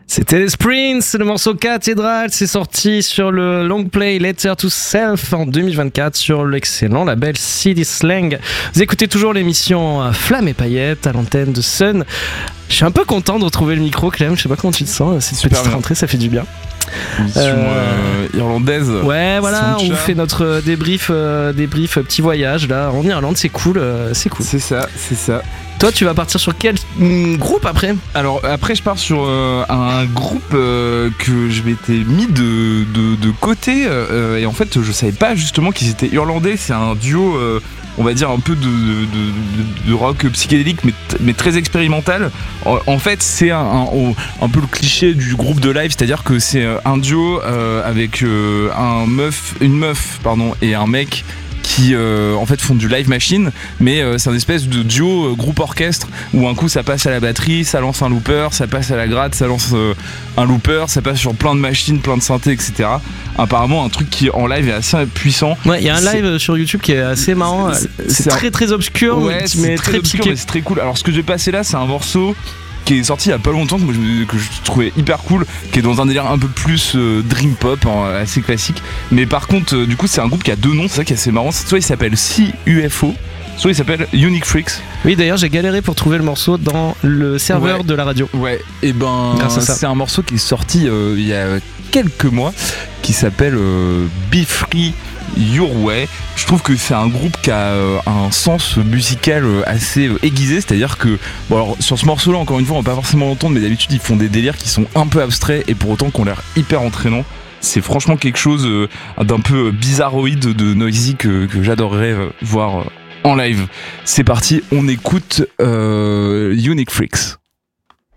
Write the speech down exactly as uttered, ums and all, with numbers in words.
C'était les Sprints, le morceau Cathédrale, c'est sorti sur le long play Letter to Self en deux mille vingt-quatre sur l'excellent label City Slang. Vous écoutez toujours l'émission Flamme et Paillettes à l'antenne de Sun. Je suis un peu content de retrouver le micro, Clem, je sais pas comment tu te sens, cette Super petite bien. rentrée, ça fait du bien. Émission euh, euh, irlandaise. Ouais, voilà, on Soncha. vous fait notre débrief, euh, débrief petit voyage là en Irlande, c'est cool, euh, c'est cool. C'est ça, c'est ça. Toi, tu vas partir sur quel mm, groupe après ? Alors après je pars sur euh, un groupe euh, que je m'étais mis de, de, de côté euh, et en fait je savais pas justement qu'ils étaient irlandais. C'est un duo euh, on va dire un peu de, de, de, de rock psychédélique mais, mais très expérimental. En, en fait c'est un, un, un peu le cliché du groupe de live, c'est à dire que c'est un duo euh, avec euh, un meuf, une meuf pardon, et un mec qui euh, en fait font du live machine, mais euh, c'est un espèce de duo euh, groupe orchestre où un coup ça passe à la batterie, ça lance un looper, ça passe à la gratte, ça lance euh, un looper, ça passe sur plein de machines, plein de synthés, et cetera. Apparemment un truc qui en live est assez puissant. Ouais, il y a un C'est- live sur YouTube qui est assez marrant, c'est- c'est, c'est un- très très obscur, Ouais, c'est mais très, très obscur, piqué. mais c'est très cool. Alors ce que j'ai passé là, c'est un morceau qui est sorti il y a pas longtemps, que, moi, je, me- que je trouvais hyper cool, qui est dans un délire un peu plus euh, dream pop, hein, assez classique. Mais par contre, euh, du coup, c'est un groupe qui a deux noms, c'est ça qui est assez marrant. Soit il s'appelle C U F O, soit il s'appelle Unique Freaks. Oui, d'ailleurs, j'ai galéré pour trouver le morceau dans le serveur Ouais. de la radio. Ouais, et ben Grâce à ça. c'est un morceau qui est sorti euh, il y a quelques mois, qui s'appelle euh, Be Free Your Way. Je trouve que c'est un groupe qui a euh, un sens musical euh, assez euh, aiguisé, c'est-à-dire que bon alors sur ce morceau-là, encore une fois, on va pas forcément l'entendre, mais d'habitude ils font des délires qui sont un peu abstraits et pour autant qui ont l'air hyper entraînants. C'est franchement quelque chose euh, d'un peu bizarroïde de noisy que, que j'adorerais euh, voir euh, en live. C'est parti, on écoute euh, Unique Freaks.